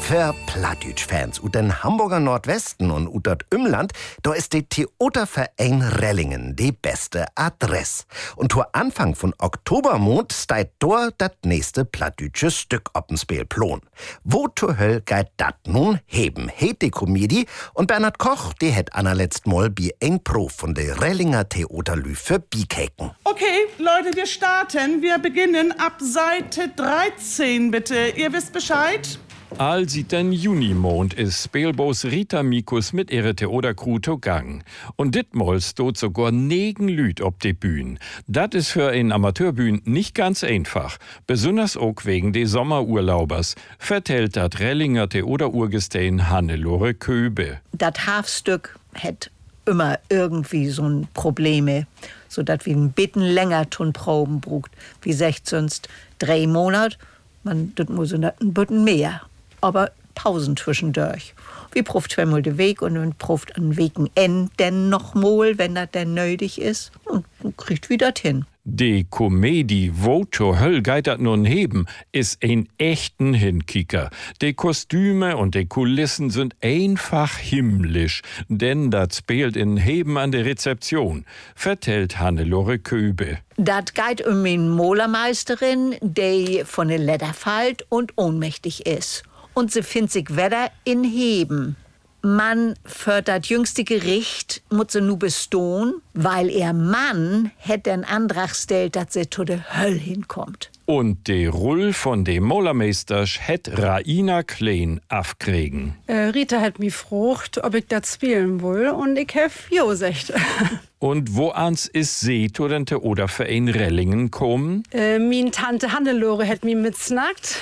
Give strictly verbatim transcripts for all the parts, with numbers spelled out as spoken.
Für Plattdütsch-Fans ut den Hamburger Nordwesten und ut dat Umland, da ist der Theaterverein Rellingen die beste Adresse. Und zu Anfang von Oktobermond steigt dort das nächste plattdütsche Stück op'n Spielplan. Wo zur Höll geht dat nun heben, heit die Komödie, und Bernhard Koch, die het Anna letzt Mal bi ein Prof von der Rellinger Theaterlü für Bikeken. Okay, Leute, wir starten. Wir beginnen ab Seite dreizehn, bitte. Ihr wisst Bescheid? All sieht den Junimond ist Spielbos Rita Mikus mit ihrer Theatercrew to gang. Und ditmal steht sogar negen Lüd ob de Bühn. Dat is für ein Amateurbühn nicht ganz einfach. Besonders auch wegen de Sommerurlaubers, vertellt dat Rellinger Theaterurgestein Hannelore Köbe. Dat Hafstück het immer irgendwie so ein Probleme, so dat wir ein bisschen länger tun Proben brucht, wie sechzehn drei Monat. Man, das muss ein bisschen mehr. Aber Pausen zwischendurch. Wir probt zweimal den Weg und man probt an Wegen N denn noch mal, wenn das denn nötig ist. Und kriegt wieder hin. Die Komödie Wo zur Höll geht dat nun heben ist ein echten Hinkicker. Die Kostüme und die Kulissen sind einfach himmlisch, denn dat spielt in Heben an der Rezeption, vertellt Hannelore Köbe. Dat geht um eine Malermeisterin, die von der Leder fällt und ohnmächtig ist. Und sie findet sich wieder in Heben. Man für das jüngste Gericht muss sie nu bestohn, weil ihr Mann hätt den Antrag stellt, dass sie zu der Höll hinkommt. Und die Rull von dem Malermeister hätt Raina Klein afkriegen. Äh, Rita hat mich gefragt, ob ich das spielen will, und ich hab jo gesagt. Und wo ans ist sie zu den Theaterverein Rellingen kommen? Äh, min Tante Hannelore hat mich mitsnackt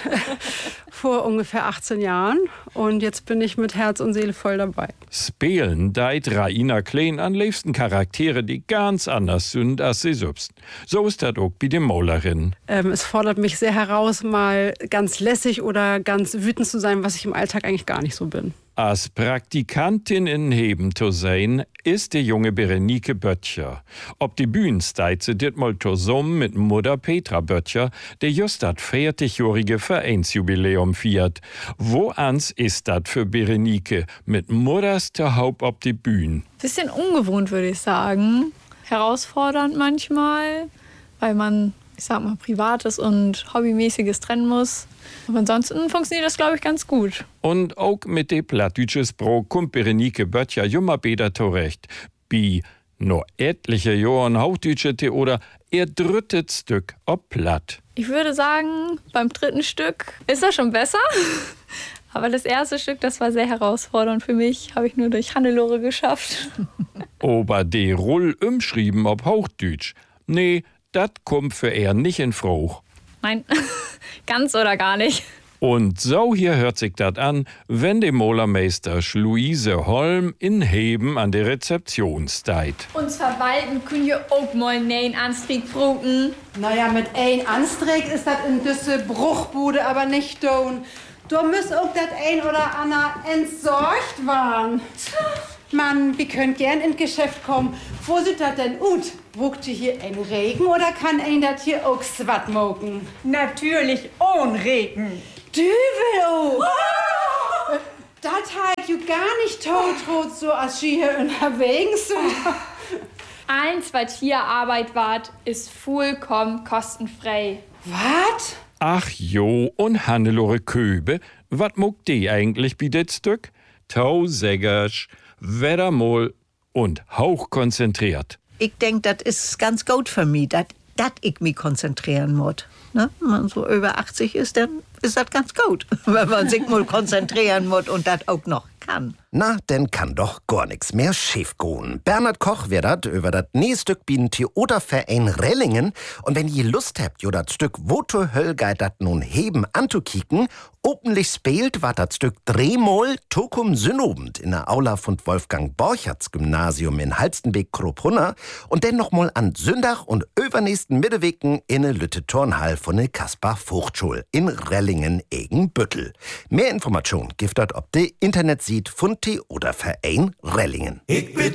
vor ungefähr achtzehn Jahren, und jetzt bin ich mit Herz und Seele voll dabei. Spielen deit Raina Klein an liebsten Charaktere, die ganz anders sind als sie selbst. So ist das auch bei der Malerin. Ähm, es fordert mich sehr heraus, mal ganz lässig oder ganz wütend zu sein, was ich im Alltag eigentlich gar nicht so bin. Als Praktikantin in Heben zu sein, ist die junge Berenike Böttcher. Ob die Bühn steit sie ditmal zusammen mit Mutter Petra Böttcher, der just dat vierzigjährige Vereinsjubiläum feiert. Wo ans ist dat für Berenike, mit Mutters der Haupt ob die Bühn? Bisschen ungewohnt, würde ich sagen. Herausfordernd manchmal, weil man, ich sag mal, Privates und Hobbymäßiges trennen muss. Aber ansonsten funktioniert das, glaube ich, ganz gut. Und auch mit dem plattdütsches Bro kommt Berenike Böttcher jummer Bäder zurecht. Bi no etliche Jahren hauchdütsche Theater ihr drittes Stück ob platt. Ich würde sagen, beim dritten Stück ist das schon besser. Aber das erste Stück, das war sehr herausfordernd für mich. Habe ich nur durch Hannelore geschafft. Ober die Rull umschrieben ob Hauchdütsch. Nee, dat kommt für er nicht in Fruch. Nein, ganz oder gar nicht. Und so hier hört sich das an, wenn die Malermeister Luise Holm in Heben an der Rezeption steht. Uns verwalten können ihr auch mal einen Anstrich brauchen. Naja, mit ein Anstrich ist das in diese Bruchbude aber nicht tun. Du müsst auch das ein oder andere entsorgt waren. Mann, wir könnt gern ins Geschäft kommen. Wo sieht das denn ut? Brucht ihr hier ein Regen oder kann ein das hier auch swat moken? Natürlich ohne Regen. Düvel! Äh, das halt you gar nicht tot, so als sie hier unterwegs sind. Eins, was hier Arbeit wart, ist vollkommen kostenfrei. Was? Ach jo, und Hannelore Köbe, wat muckt die eigentlich bei det Stück? Tausägers, Wettermol und hauchkonzentriert. Ich denk, das ist ganz gut für mich, dass ich mich konzentrieren muss. Ne? Wenn man so über achtzig ist, dann ist das ganz gut, wenn man sich mal konzentrieren muss und das auch noch kann. Na, denn kann doch gar nix mehr schief gehen. Bernhard Koch wird dat über das nächste Stück bin Theaterverein Rellingen. Und wenn ihr Lust habt, jo dat Stück Wo zur Höll geht dat nun heben anzukicken, openlich spielt war dat Stück Drehmol Tokum Synobend in der Aula von Wolfgang Borcherts Gymnasium in Halstenbeck-Krupp-Hunner und dann noch mal an Sündach und übernächsten Mitteweken in der Lütte Turnhall von der Kaspar Vogtschul in Rellingen-Egenbüttel. Mehr Informationen gibt dort ob de Internet sieht von Theaterverein Rellingen. Ich bin